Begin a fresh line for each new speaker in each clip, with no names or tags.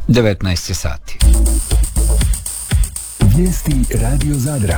19 je sati.
Vijesti Radio Zadra.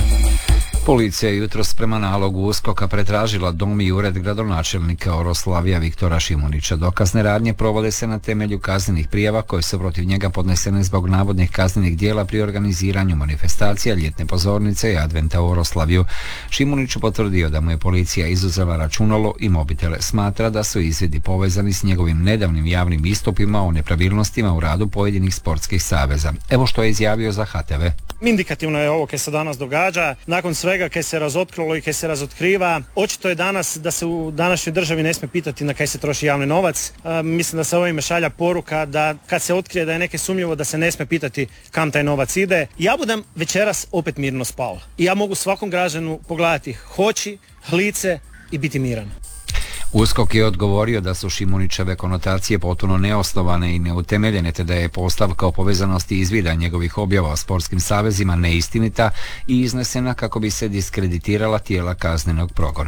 Policija je jutros prema nalogu USKOK-a pretražila dom i ured gradonačelnika Oroslavija Viktora Šimunića. Dokazne radnje provode se na temelju kaznenih prijava koje su protiv njega podnesene zbog navodnih kaznenih djela pri organiziranju manifestacija, ljetne pozornice i adventa u Oroslaviju. Šimunić potvrdio da mu je policija izuzela računalo i mobitele. Smatra da su izvidi povezani s njegovim nedavnim javnim istupima o nepravilnostima u radu pojedinih sportskih saveza. Evo što je izjavio za HTV.
Indikativno je ovo kaj se danas događa. Nakon svega kaj se razotkrilo i kaj se razotkriva, očito je danas da se u današnjoj državi ne smije pitati na kaj se troši javni novac. Mislim da se ovime šalja poruka da kad se otkrije da je neke sumnjivo da se ne smije pitati kam taj novac ide. Ja budem večeras opet mirno spao. I ja mogu svakom građanu pogledati hoći, lice i biti miran.
USKOK je odgovorio da su Šimunićeve konotacije potpuno neosnovane i neutemeljene, te da je postavka o povezanosti izvida njegovih objava o sportskim savezima neistinita i iznesena kako bi se diskreditirala tijela kaznenog progona.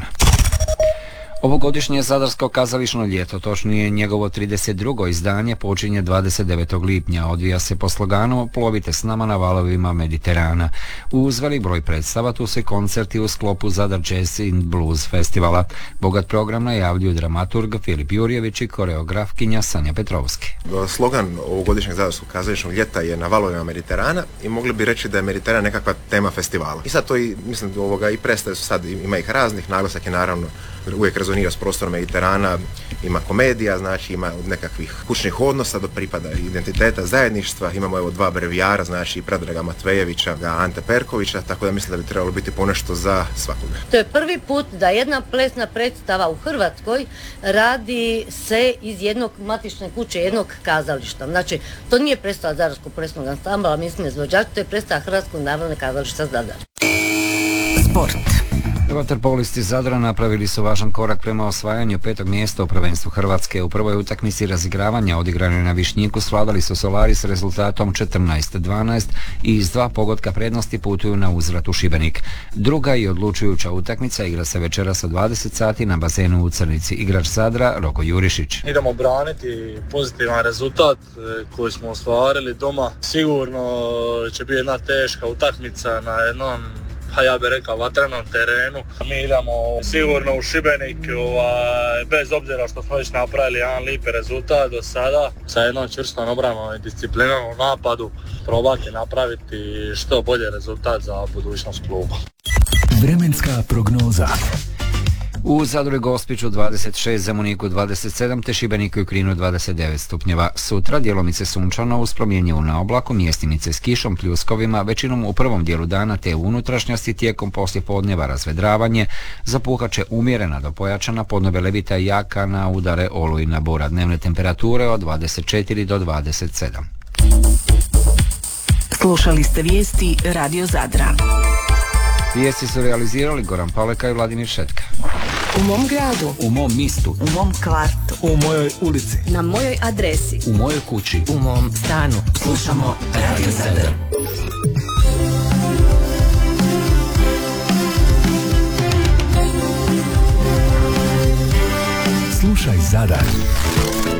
Ovogodišnje Zadarsko kazališno ljeto, točnije njegovo 32. izdanje, počinje 29. lipnja. Odvija se po sloganu Plovite s nama na valovima Mediterana. Uz velik broj predstava tu se koncerti u sklopu Zadar Jazz and Blues festivala. Bogat program najavljuju dramaturg Filip Jurjević i koreografkinja Sanja Petrovski.
Slogan ovogodišnjeg Zadarskog kazališnog ljeta je na valovima Mediterana i mogli bi reći da je Mediteran nekakva tema festivala. I sad to i, mislim, i predstave su sad, ima ih raznih, naglasak je naravno uvijek rezonira s prostorom Mediterana, ima komedija, znači ima od nekakvih kućnih odnosa do pripada identiteta, zajedništva, imamo evo dva brevijara, znači Predraga Matvejevića, Ante Perkovića, tako da mislim da bi trebalo biti ponešto za svakoga.
To je prvi put da jedna plesna predstava u Hrvatskoj radi se iz jednog matične kuće, jednog kazališta. Znači, to nije predstava Zadarskog plesnog ansambla, mislim izvođač, to je predstava Hrvatskog narodnog kazališta Zadar.
Sport.
Vaterpolisti Zadra napravili su važan korak prema osvajanju 5. mjesta u prvenstvu Hrvatske. U prvoj utakmici razigravanja odigranoj na Višnjiku svladali su Solari s rezultatom 14-12 i iz 2 pogotka prednosti putuju na uzvrat u Šibenik. Druga i odlučujuća utakmica igra se večeras od 20 sati na bazenu u Crnici. Igrač Zadra Roko Jurišić.
Idemo braniti pozitivan rezultat koji smo ostvarili doma. Sigurno će biti jedna teška utakmica na jednom, ja bih rekao, vatrenom terenu. Mi idemo sigurno u Šibenik, bez obzira što smo već napravili jedan lijepi rezultat do sada, sa jednom čvrstom obranom i disciplinom u napadu, probati napraviti što bolje rezultat za budućnost kluba.
Vremenska prognoza.
U Zadru i Gospiću 26, Zemuniku 27 te Šibeniku i Kninu 29 stupnjeva. Sutra djelomice sunčano uz promjenjivu na oblaku, mjestimice s kišom, pljuskovima, većinom u prvom dijelu dana te u unutrašnjosti, tijekom poslijepodneva razvedravanje, zapuhat će umjerena do pojačana, podnove levita jaka na udare olujna bura. Dnevne temperature od 24 do 27.
Slušali ste vijesti Radio Zadra.
Vijesti su realizirali Goran Paleka i Vladimir Šetka.
U mom gradu,
U mom mistu,
u mom kvartu,
U mojoj ulici,
na mojoj adresi,
u mojoj kući,
u mom stanu. Slušamo Radio Zadar. Slušaj Zadar.